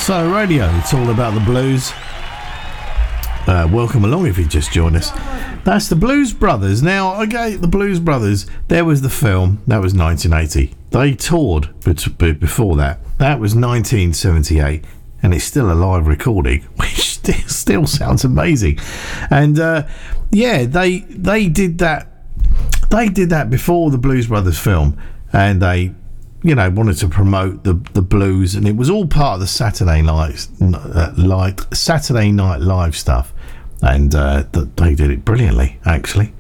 So radio, it's all about the blues. Welcome along if you just joined us. That's the Blues Brothers. Now, okay, the Blues Brothers, there was the film, that was 1980. They toured before that. That was 1978, and it's still a live recording, which still sounds amazing. And yeah, they did that. They did that before the Blues Brothers film, and they, you know, wanted to promote the blues, and it was all part of the Saturday Night Live stuff, and they did it brilliantly, actually.